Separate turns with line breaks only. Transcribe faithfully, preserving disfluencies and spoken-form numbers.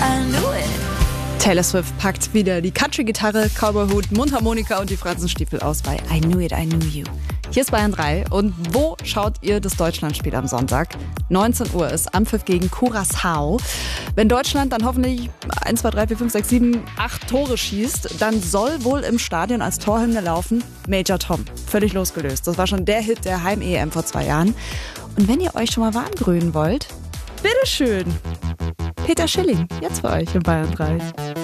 I knew it.
Taylor Swift packt wieder die Country-Gitarre, Cowboy-Hut, Mundharmonika und die Fransenstiefel aus bei I Knew It, I Knew You. Hier ist Bayern drei. Und wo schaut ihr das Deutschlandspiel am Sonntag? neunzehn Uhr ist Anpfiff gegen Curaçao. Wenn Deutschland dann hoffentlich eins, zwei, drei, vier, fünf, sechs, sieben, acht Tore schießt, dann soll wohl im Stadion als Torhymne laufen Major Tom. Völlig losgelöst. Das war schon der Hit der Heim-E M vor zwei Jahren. Und wenn ihr euch schon mal warmgrünen wollt, bitteschön. Peter Schilling, jetzt für euch in Bayern drei.